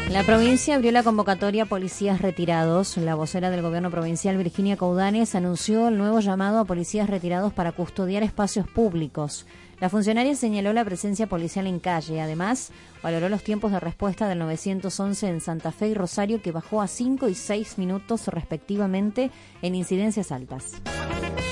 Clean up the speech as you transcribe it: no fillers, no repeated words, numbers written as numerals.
La provincia abrió la convocatoria a policías retirados. La vocera del gobierno provincial, Virginia Coudanes, anunció el nuevo llamado a policías retirados para custodiar espacios públicos. La funcionaria señaló la presencia policial en calle. Además, valoró los tiempos de respuesta del 911 en Santa Fe y Rosario, que bajó a 5 y 6 minutos respectivamente en incidencias altas.